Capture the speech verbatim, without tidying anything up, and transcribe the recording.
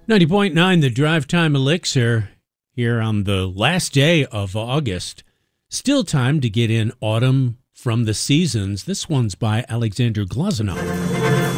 ninety point nine, the Drive Time Elixir, here on the last day of August. Still time to get in Autumn from the Seasons. This one's by Alexander Glazunov.